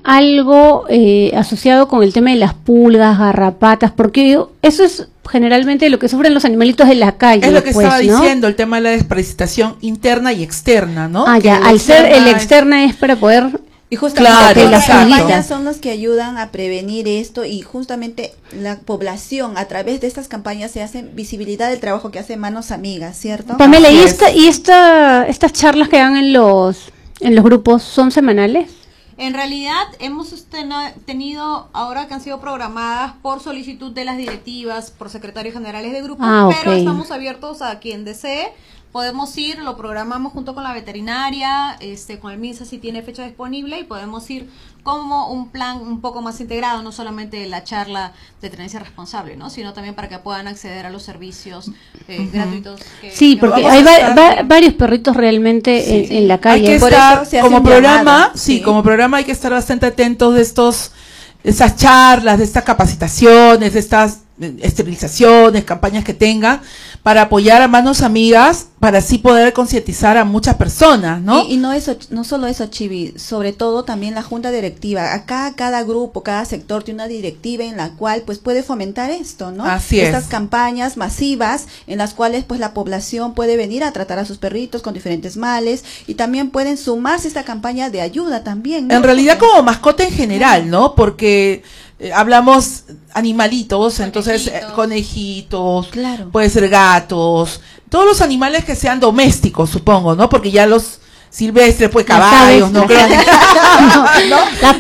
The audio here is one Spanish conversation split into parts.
algo asociado con el tema de las pulgas, garrapatas? Porque eso es generalmente lo que sufren los animalitos de la calle. Es lo que pues, estaba ¿no? diciendo, el tema de la desparasitación interna y externa, ¿no? Ah, Que ya, la al ser el externa externa es para poder... Y justamente Claro, las exacto. campañas son las que ayudan a prevenir esto, y justamente la población a través de estas campañas se hace visibilidad del trabajo que hace Manos Amigas, ¿cierto? Pamela, Así estas charlas que dan en los grupos son semanales? En realidad hemos tenido, ahora que han sido programadas por solicitud de las directivas, por secretarios generales de grupos, pero estamos abiertos a quien desee. Podemos ir, lo programamos junto con la veterinaria, con el MINSA si tiene fecha disponible, y podemos ir como un plan un poco más integrado, no solamente la charla de tenencia responsable, ¿no? Sino también para que puedan acceder a los servicios gratuitos. Sí, porque hay varios perritos realmente en la calle. Hay que por estar, eso como programa, llamadas, como programa hay que estar bastante atentos de esas charlas, de estas capacitaciones, de estas esterilizaciones, campañas que tengan, para apoyar a Manos Amigas, para así poder concientizar a muchas personas, ¿no? Y no solo eso, Chivi, sobre todo también la junta directiva. Acá cada grupo, cada sector tiene una directiva en la cual pues puede fomentar esto, ¿no? Así es. Estas campañas masivas en las cuales pues la población puede venir a tratar a sus perritos con diferentes males, y también pueden sumarse a esta campaña de ayuda también, ¿no? En realidad como mascota en general, ¿no? Porque hablamos animalitos, entonces conejitos, claro, puede ser gatos, todos los animales que sean domésticos, supongo, ¿no? Porque ya los silvestres, pues caballos, no creo que... ¿no? Las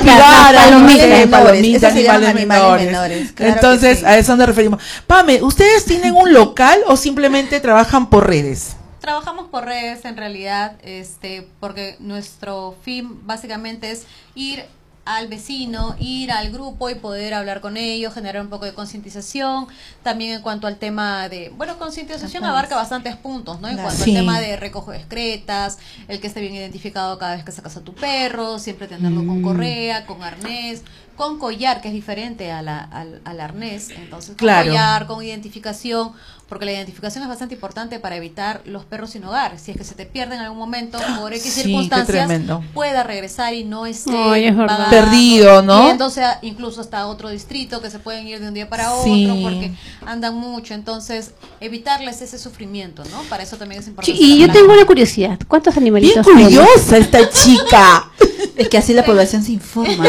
palomitas, animales menores. Claro. Entonces, sí, a eso nos referimos. Pame, ¿ustedes tienen un local o simplemente trabajan por redes? Trabajamos por redes en realidad, porque nuestro fin básicamente es ir al vecino, ir al grupo y poder hablar con ellos, generar un poco de concientización. También en cuanto al tema de, concientización abarca bastantes puntos, ¿no? En cuanto al tema de recojo de excretas, el que esté bien identificado cada vez que sacas a tu perro, siempre tenerlo con correa, con arnés, con collar, que es diferente al arnés. Entonces, con collar, con identificación, porque la identificación es bastante importante para evitar los perros sin hogar. Si es que se te pierde en algún momento, por X circunstancias, pueda regresar y no esté perdido, ¿no? Yéndose incluso hasta otro distrito, que se pueden ir de un día para otro, porque andan mucho. Entonces, evitarles ese sufrimiento, ¿no? Para eso también es importante. Y yo tengo una curiosidad. ¿Cuántos animalitos Bien curiosa esta chica. Es que así la población se informa.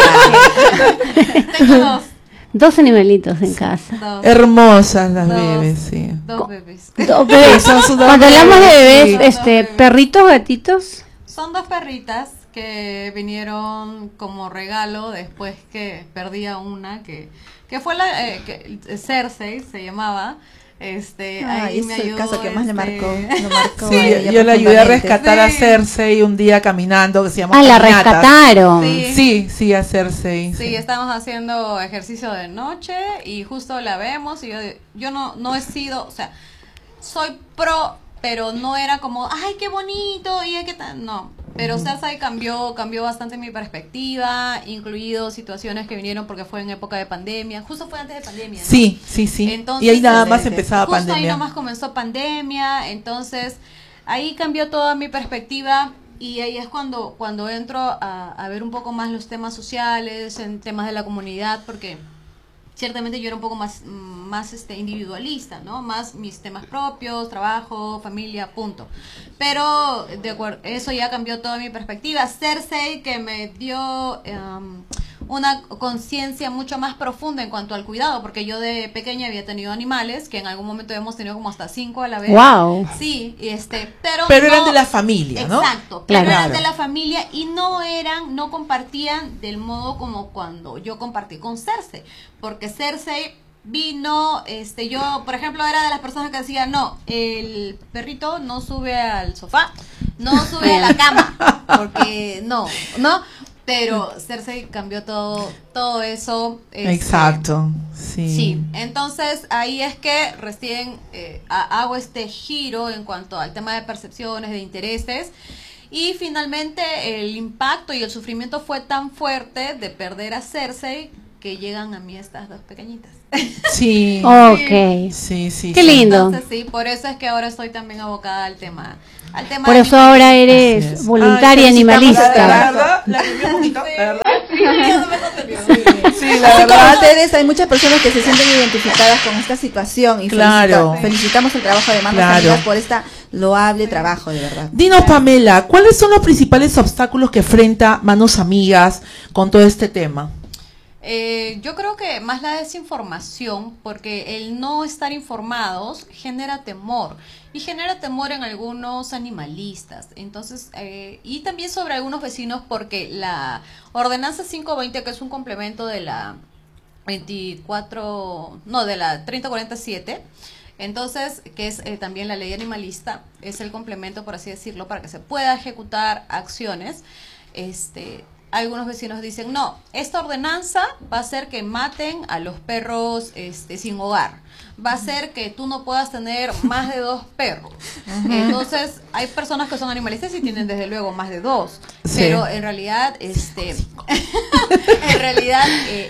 Tengo dos animalitos en casa. Hermosas las bebés, sí. Dos bebés. Dos bebés. Cuando hablamos de bebés, perritos, gatitos. Son dos perritas que vinieron como regalo después que perdí a una, que fue Cersei, se llamaba. Ahí es me el ayudó, caso que más le marcó. Sí, yo le ayudé a rescatar a Cersei un día caminando, que se llama la caminatas. rescataron. Sí, a Cersei. Sí, estamos haciendo ejercicio de noche y justo la vemos, y yo no he sido, o sea, soy pro, pero no era como, ay, qué bonito, y qué tal, no. Pero Cersei cambió bastante mi perspectiva, incluido situaciones que vinieron porque fue en época de pandemia, justo fue antes de pandemia, ¿no? Sí. Entonces, y ahí nada más empezaba pandemia. Justo ahí nomás comenzó pandemia, entonces ahí cambió toda mi perspectiva, y ahí es cuando entro a ver un poco más los temas sociales, en temas de la comunidad, porque ciertamente yo era un poco más individualista, ¿no? Más mis temas propios, trabajo, familia, punto. Pero de acuerdo, eso ya cambió toda mi perspectiva. Cersei, que me dio una conciencia mucho más profunda en cuanto al cuidado, porque yo de pequeña había tenido animales, que en algún momento hemos tenido como hasta 5 a la vez. Wow. Sí, pero no, eran de la familia, ¿no? Exacto, pero eran de la familia y no compartían del modo como cuando yo compartí con Cersei, porque Cersei vino, yo por ejemplo era de las personas que decía, no, el perrito no sube al sofá, no sube a la cama, porque no, pero Cersei cambió todo eso. Exacto, Sí, entonces ahí es que recién hago este giro en cuanto al tema de percepciones, de intereses, y finalmente el impacto y el sufrimiento fue tan fuerte de perder a Cersei que llegan a mí estas dos pequeñitas. Sí. Ok. Sí. Qué lindo. Entonces sí, por eso es que ahora estoy también abocada al tema. Por eso ahora eres voluntaria animalista. La verdad, la viví un poquito, la verdad. la Así como verdad. ustedes, hay muchas personas que se sienten identificadas con esta situación y Claro. felicitamos el trabajo de Manos Claro. Amigas por esta loable trabajo, de verdad. Dinos, Pamela, ¿cuáles son los principales obstáculos que enfrenta Manos Amigas con todo este tema? Yo creo que más la desinformación, porque el no estar informados genera temor y genera temor en algunos animalistas. Entonces, y también sobre algunos vecinos, porque la ordenanza 520, que es un complemento de la 3047, entonces, que es también la ley animalista, es el complemento, por así decirlo, para que se pueda ejecutar acciones. Algunos vecinos dicen, no, esta ordenanza va a hacer que maten a los perros sin hogar. Va a hacer que tú no puedas tener más de 2 perros. Entonces, hay personas que son animalistas y tienen desde luego más de 2. Sí. Pero en realidad, en realidad,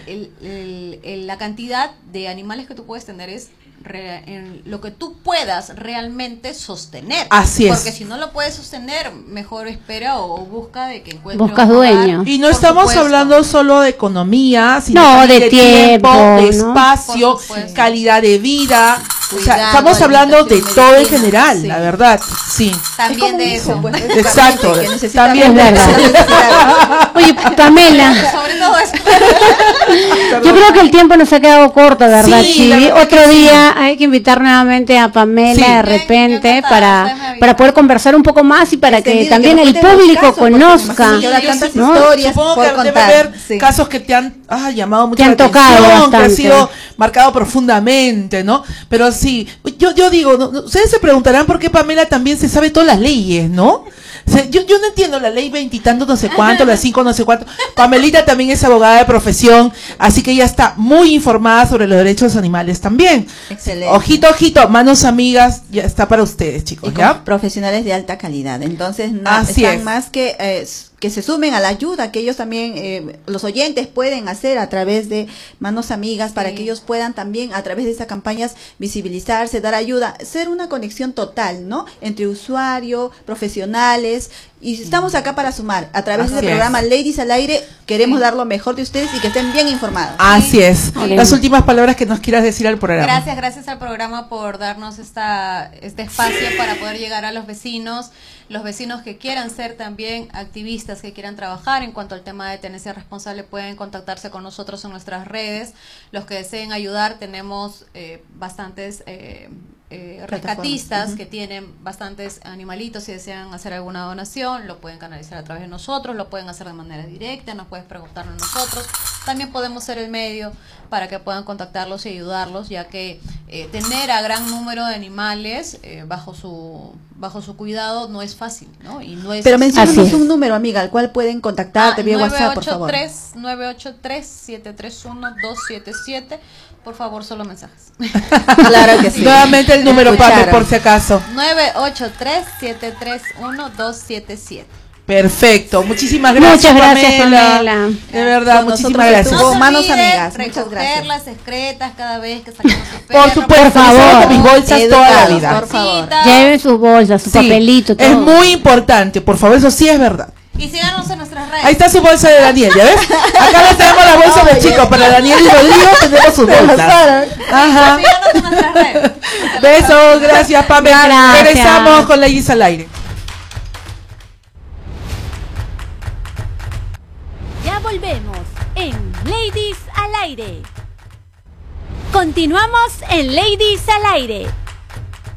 la cantidad de animales que tú puedes tener es en lo que tú puedas realmente sostener. Así es. Porque si no lo puedes sostener, mejor espera o busca de que encuentres Buscas un hogar. dueño. Y no Por estamos supuesto. hablando solo de economía, sino No, también de tiempo, ¿no? de espacio, Por supuesto. calidad de vida. O sea, Cuidado, estamos hablando de alimentación, todo en medicina, general, sí. la verdad. Sí. También de eso. Pues, Exacto. que necesita También ver- es verdad. Oye, Pamela, Sobre todo eso. yo creo que el tiempo nos ha quedado corto, ¿verdad, Sí, Chivi? la verdad Otro que sí. día hay que invitar nuevamente a Pamela Sí. de Bien, repente yo encantada, ustedes me para avisan. poder conversar un poco más y para que Extendido, también que nos el cuenten los público casos, porque me conozca. imagino que habrá Sí, tantas ¿no? historias Supongo por que debe contar. haber Sí. casos que te han llamado mucho Que han la tocado atención, que bastante. han sido marcado profundamente, ¿no? Pero sí, yo digo, ustedes se preguntarán por qué Pamela también se sabe todas las leyes, ¿no? O sea, yo no entiendo la ley 20 y tanto, no sé cuánto, la 5 no sé cuánto. Pamelita también es abogada de profesión, así que ella está muy informada sobre los derechos de los animales también. Excelente. Ojito, ojito, Manos Amigas, ya está para ustedes, chicos, Y ¿ya? con profesionales de alta calidad. Entonces, Así están es. más que se sumen a la ayuda que ellos también, los oyentes pueden hacer a través de Manos Amigas, para Sí. que ellos puedan también a través de estas campañas visibilizarse, dar ayuda, ser una conexión total, ¿no? Entre usuario, profesionales. Y estamos acá para sumar. A través de Así este es. programa Ladies al Aire, queremos dar lo mejor de ustedes y que estén bien informados. Así es. Ok. Las últimas palabras que nos quieras decir al programa. Gracias al programa por darnos este espacio para poder llegar a los vecinos que quieran ser también activistas, que quieran trabajar en cuanto al tema de tenencia responsable, pueden contactarse con nosotros en nuestras redes. Los que deseen ayudar, tenemos bastantes rescatistas Ujú. que tienen bastantes animalitos. Si desean hacer alguna donación, lo pueden canalizar a través de nosotros, lo pueden hacer de manera directa, nos puedes preguntar a nosotros. También podemos ser el medio para que puedan contactarlos y ayudarlos, ya que tener a gran número de animales bajo su cuidado no es fácil, ¿no? Y no es Pero Así menciónanos es. un número, amiga, al cual pueden contactarte vía WhatsApp, por favor. 983-731-277. Por favor, solo mensajes. Claro que sí. Nuevamente el número, Pame, Escucharon. por si acaso. 983-731-277. Perfecto. Muchísimas gracias, Muchas gracias, Pamela. De verdad, Con muchísimas nosotros gracias. estuvo No se Manos olviden Amigas, muchas recoger gracias. las excretas cada vez que sacamos su Por perro. supuesto, Por favor. yo saco mis bolsas toda la Educados, vida. por favor. Lleven sus bolsas, su Sí, papelito, todo. es muy importante, por favor, eso sí es verdad. Y síganos en nuestras redes. Ahí está su bolsa de Daniel, ¿ya ves? Acá les tenemos la bolsa de chicos, para Daniel y Rodrigo tenemos sus bolsas. Ajá. Síganos en nuestras redes. Besos, gracias, Pamela. Gracias. Regresamos con Ladies al Aire. Ya volvemos en Ladies al Aire. Continuamos en Ladies al Aire.